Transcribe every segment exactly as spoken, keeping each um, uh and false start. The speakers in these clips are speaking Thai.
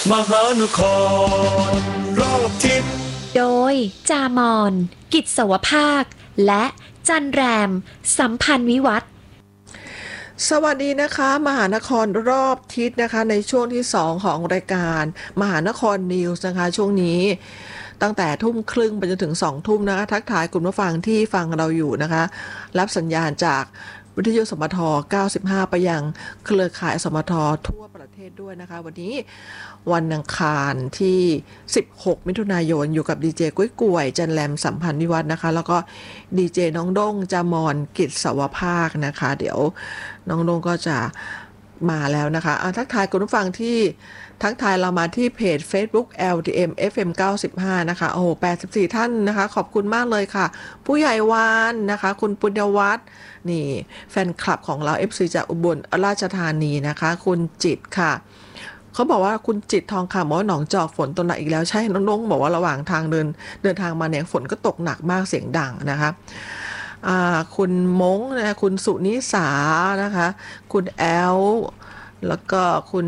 มหานครรอบทิศโดยจามอนกิจสวภาคและจันแรมสัมพันธ์วิวัฒน์สวัสดีนะคะมหานครรอบทิศนะคะในช่วงที่สองของรายการมหานครนิวส์นะคะช่วงนี้ตั้งแต่ทุ่มครึ่งไปจนถึงสองทุ่มนะคะทักทายคุณผู้ฟังที่ฟังเราอยู่นะคะรับสัญญาณจากวิทยุสมทเก้าสิบห้าไปยังเครือข่ายสมททั่วประเทศด้วยนะคะวันนี้วันอังคารที่สิบหกมิถุนายนอยู่กับดีเจกุ้ยกวยจันแรมสัมพันธ์วิวัฒน์นะคะแล้วก็ดีเจน้องด้งจามอนกิจสวภาคนะคะเดี๋ยวน้องด้งก็จะมาแล้วนะคะอ่ะทักทายคุณผู้ฟังที่ทักทายเรามาที่เพจ Facebook แอล ที เอ็ม เอฟ เอ็ม เก้าสิบห้านะคะโอ้โหแปดสิบสี่ท่านนะคะขอบคุณมากเลยค่ะผู้ใหญ่วานนะคะคุณปุญญวัฒน์นี่แฟนคลับของเรา เอฟ ซี จากอุบลราชธานีนะคะคุณจิตค่ะเขาบอกว่าคุณจิตทองคำบอกว่าหนองจอกฝนตกหนักอีกแล้วใช่น้องๆบอกว่าระหว่างทางเดินเดินทางมาเนี่ยฝนก็ตกหนักมากเสียงดังนะคะคุณมงนะคุณสุนิสานะคะคุณแอลแล้วก็คุณ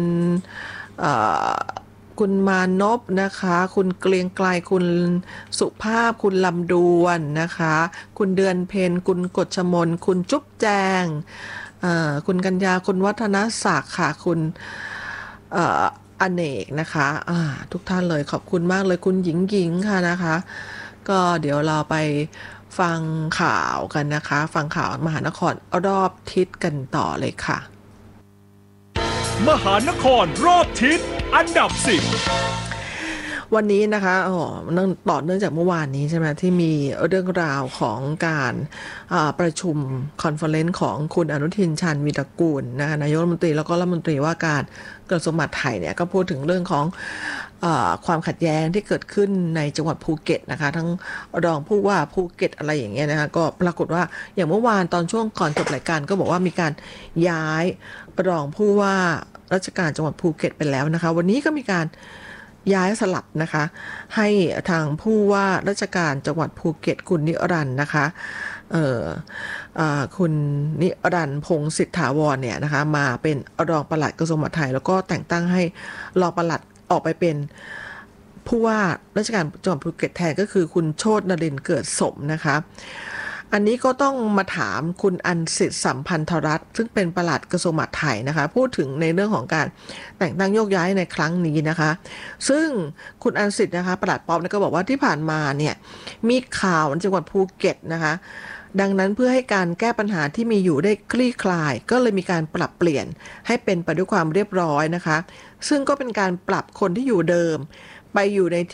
คุณมานพนะคะคุณเกรียงไกลคุณสุภาพคุณลำดวนนะคะคุณเดือนเพนคุณกฎชมนคุณจุ๊บแจงคุณกัญญาคุณวัฒนศักดิ์ค่ะคุณอเนกนะคะทุกท่านเลยขอบคุณมากเลยคุณหญิงหญิงค่ะนะคะก็เดี๋ยวเราไปฟังข่าวกันนะคะฟังข่าวมหานครรอบทิศกันต่อเลยค่ะมหานครรอบทิศอันดับสิบวันนี้นะคะอ๋อต่อเนื่องจากเมื่อวานนี้ใช่ไหมที่มีเรื่องราวของการประชุมคอนเฟอเรนซ์ของคุณอนุทินชาญวีรกูลนะคะนายกรัฐมนตรีแล้วก็รัฐมนตรีว่าการกระทรวงมหาดไทยเนี่ยก็พูดถึงเรื่องของเอ่อความขัดแย้งที่เกิดขึ้นในจังหวัดภูเก็ตนะคะทั้งรองผู้ว่าภูเก็ตอะไรอย่างเงี้ยนะคะก็ปรากฏว่าอย่างเมื่อวานตอนช่วงก่อนจบรายการก็บอกว่ามีการย้ายรองผู้ว่าราชการจังหวัดภูเก็ตไปแล้วนะคะวันนี้ก็มีการย้ายสลับนะคะให้ทางผู้ว่าราชการจังหวัดภูเก็ตคุณนิรันดร์นะคะเอ่อคุณนิรันดร์พงษ์สิทธาวรเนี่ยนะคะมาเป็นรองปลัดกระทรวงมหาดไทยแล้วก็แต่งตั้งให้รองปลัดออกไปเป็นผู้ว่าราชการจังหวัดภูเก็ตแทนก็คือคุณโชตินรินทร์เกิดสมนะคะอันนี้ก็ต้องมาถามคุณอันสิทธิสัมพันธรัตน์ซึ่งเป็นปลัดกระทรวงมหาดไทยนะคะพูดถึงในเรื่องของการแต่งตั้งโยกย้ายในครั้งนี้นะคะซึ่งคุณอันสิทธิ์นะคะปลัดป๊อปก็บอกว่าที่ผ่านมาเนี่ยมีข่าวจังหวัดภูเก็ตนะคะดังนั้นเพื่อให้การแก้ปัญหาที่มีอยู่ได้คลี่คลายก็เลยมีการปรับเปลี่ยนให้เป็นไปด้วยความเรียบร้อยนะคะซึ่งก็เป็นการปรับคนที่อยู่เดิมไปอยู่ใน